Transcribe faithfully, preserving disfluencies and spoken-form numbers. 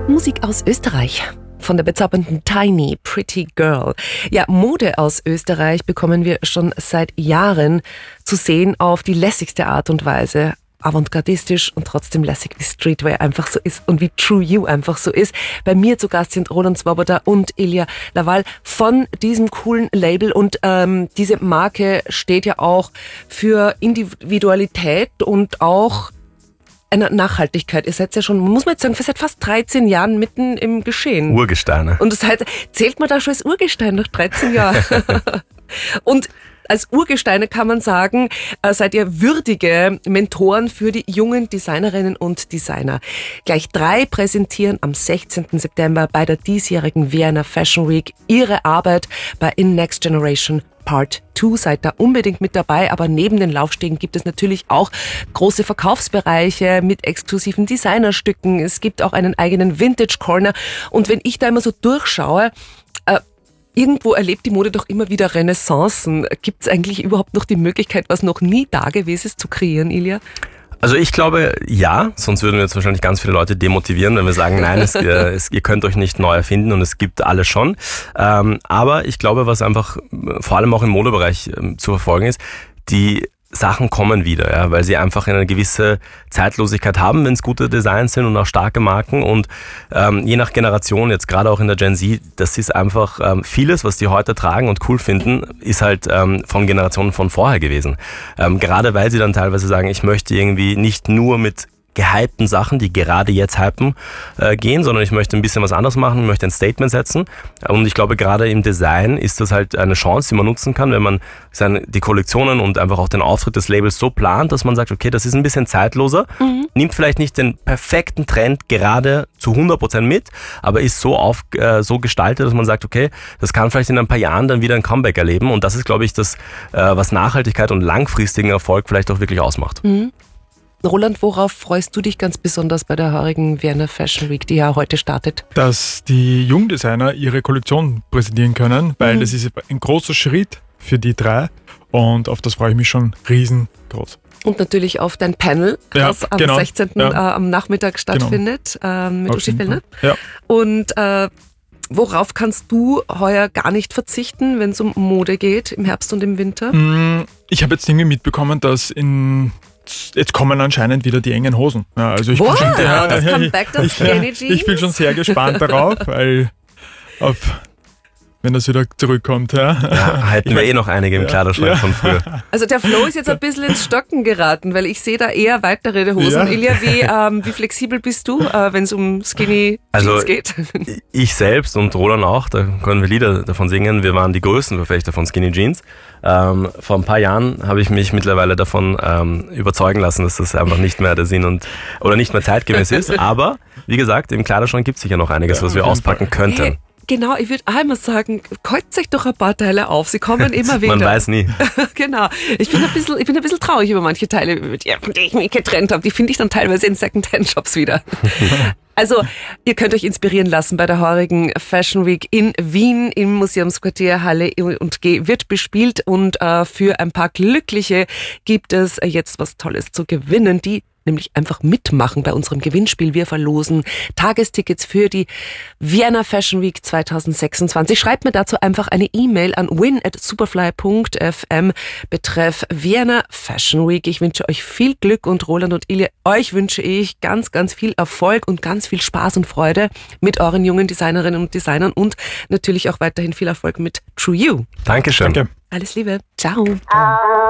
Musik aus Österreich. Von der bezaubernden Tiny Pretty Girl. Ja, Mode aus Österreich bekommen wir schon seit Jahren zu sehen auf die lässigste Art und Weise. Avantgardistisch und trotzdem lässig, wie Streetwear einfach so ist und wie True You einfach so ist. Bei mir zu Gast sind Roland Swoboda und Ilja Laval von diesem coolen Label und ähm, diese Marke steht ja auch für Individualität und auch eine Nachhaltigkeit. Ihr seid ja schon, muss man jetzt sagen, seit fast dreizehn Jahren mitten im Geschehen. Urgesteine. Und das heißt, zählt man da schon als Urgestein nach dreizehn Jahren? Und als Urgesteine kann man sagen, seid ihr würdige Mentoren für die jungen Designerinnen und Designer. Gleich drei präsentieren am sechzehnten September bei der diesjährigen Vienna Fashion Week ihre Arbeit bei In Next Generation Part zwei. Seid da unbedingt mit dabei, aber neben den Laufstegen gibt es natürlich auch große Verkaufsbereiche mit exklusiven Designerstücken. Es gibt auch einen eigenen Vintage Corner. Und wenn ich da immer so durchschaue, äh, irgendwo erlebt die Mode doch immer wieder Renaissancen. Gibt es eigentlich überhaupt noch die Möglichkeit, was noch nie da gewesen ist, zu kreieren, Ilja? Also ich glaube, ja, sonst würden wir jetzt wahrscheinlich ganz viele Leute demotivieren, wenn wir sagen, nein, es, äh, es, ihr könnt euch nicht neu erfinden und es gibt alles schon. Ähm, aber ich glaube, was einfach vor allem auch im Modebereich ähm, zu verfolgen ist, die Sachen kommen wieder, ja, weil sie einfach eine gewisse Zeitlosigkeit haben, wenn es gute Designs sind und auch starke Marken und ähm, je nach Generation, jetzt gerade auch in der Gen Z, das ist einfach ähm, vieles, was die heute tragen und cool finden, ist halt ähm, von Generationen von vorher gewesen. Ähm, gerade weil sie dann teilweise sagen, ich möchte irgendwie nicht nur mit gehypten Sachen, die gerade jetzt hypen, äh, gehen, sondern ich möchte ein bisschen was anderes machen, möchte ein Statement setzen. Und ich glaube, gerade im Design ist das halt eine Chance, die man nutzen kann, wenn man seine, die Kollektionen und einfach auch den Auftritt des Labels so plant, dass man sagt, okay, das ist ein bisschen zeitloser, mhm. nimmt vielleicht nicht den perfekten Trend gerade zu hundert Prozent mit, aber ist so, auf, äh, so gestaltet, dass man sagt, okay, das kann vielleicht in ein paar Jahren dann wieder ein Comeback erleben. Und das ist, glaube ich, das, äh, was Nachhaltigkeit und langfristigen Erfolg vielleicht auch wirklich ausmacht. Mhm. Roland, worauf freust du dich ganz besonders bei der heurigen Vienna Fashion Week, die ja heute startet? Dass die Jungdesigner ihre Kollektion präsentieren können, weil mhm. das ist ein großer Schritt für die drei und auf das freue ich mich schon riesengroß. Und natürlich auf dein Panel, das ja, am genau. sechzehnten Ja. Äh, am Nachmittag stattfindet, genau. äh, mit Uschi Fellner. Ja. Und äh, worauf kannst du heuer gar nicht verzichten, wenn es um Mode geht, im Herbst und im Winter? Ich habe jetzt irgendwie mitbekommen, dass in Jetzt kommen anscheinend wieder die engen Hosen. Ja, also ich, bin schon, ja, das Comeback, das Skinny Jeans. Ich bin schon sehr gespannt darauf, weil auf, wenn das wieder zurückkommt. Ja, ja halten wir eh noch einige im Kleiderschrank ja. von früher. Also der Flo ist jetzt ein bisschen ins Stocken geraten, weil ich sehe da eher weitere Hosen. Ja. Ilja, wie, ähm, wie flexibel bist du, äh, wenn es um Skinny Jeans also, geht? Ich selbst und Roland auch, da können wir Lieder davon singen, wir waren die größten Verfechter von Skinny Jeans. Ähm, vor ein paar Jahren habe ich mich mittlerweile davon ähm, überzeugen lassen, dass das einfach nicht mehr der Sinn und oder nicht mehr zeitgemäß ist. Aber wie gesagt, im Kleiderschrank gibt es sicher noch einiges, was wir auspacken könnten. Hey, genau, ich würde einmal sagen, kreuzt euch doch ein paar Teile auf. Sie kommen immer wieder. Man weiß nie. Genau. Ich bin ein bisschen, ich bin ein bisschen traurig über manche Teile, von denen ich mich getrennt habe. Die finde ich dann teilweise in Second-Hand-Shops wieder. Also, ihr könnt euch inspirieren lassen bei der heurigen Fashion Week in Wien im Museumsquartier Halle und G wird bespielt und äh, für ein paar Glückliche gibt es jetzt was Tolles zu gewinnen, die nämlich einfach mitmachen bei unserem Gewinnspiel. Wir verlosen Tagestickets für die Vienna Fashion Week zwanzig sechsundzwanzig. Schreibt mir dazu einfach eine E-Mail an win at superfly punkt f m betreff Vienna Fashion Week. Ich wünsche euch viel Glück und Roland und Ilja, euch wünsche ich ganz, ganz viel Erfolg und ganz viel Spaß und Freude mit euren jungen Designerinnen und Designern und natürlich auch weiterhin viel Erfolg mit True You. Dankeschön. Danke. Alles Liebe. Ciao.